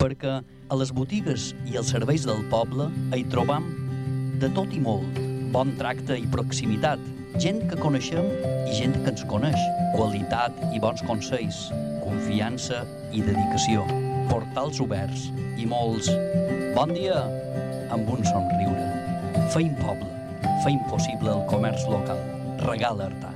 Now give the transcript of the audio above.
perquè a les botigues i els serveis del poble hi trobam de tot i molt, bon tracte i proximitat, gent que coneixem i gent que ens coneix, qualitat i bons consells, confiança i dedicació, portals oberts i molts bon dia amb un somriure. Feim poble, feim possible el comerç local. Regala Artà.